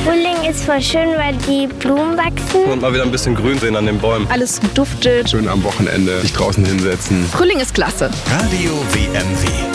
Frühling ist voll schön, weil die Blumen wachsen. Und mal wieder ein bisschen Grün sehen an den Bäumen. Alles duftet. Schön am Wochenende sich draußen hinsetzen. Frühling ist klasse. Radio WMW.